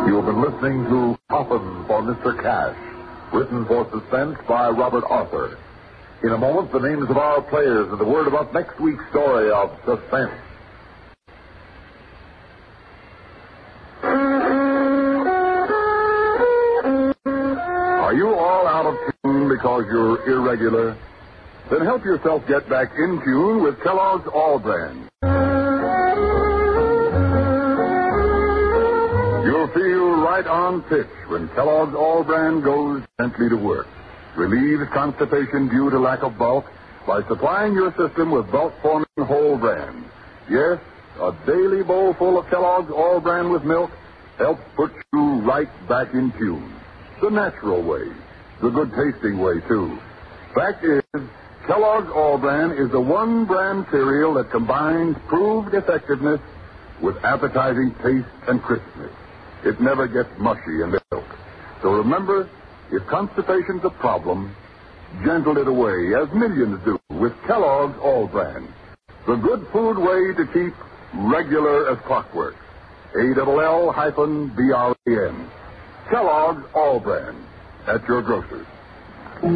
You have been listening to Coffin for Mr. Cash, written for suspense by Robert Arthur. In a moment, the names of our players and the word about next week's story of suspense. Are you all out of tune because you're irregular? Then help yourself get back in tune with Kellogg's All-Bran. You'll feel right on pitch when Kellogg's All-Bran goes gently to work. Relieves constipation due to lack of bulk by supplying your system with bulk-forming whole bran. Yes, a daily bowl full of Kellogg's All-Bran with milk helps put you right back in tune. The natural way. The good-tasting way, too. Fact is, Kellogg's All-Bran is the one brand cereal that combines proved effectiveness with appetizing taste and crispness. It never gets mushy in milk. So remember, if constipation's a problem, gentle it away, as millions do, with Kellogg's All-Bran. The good food way to keep regular as clockwork. ALL-BRAN. Kellogg's All-Bran. At your grocer's.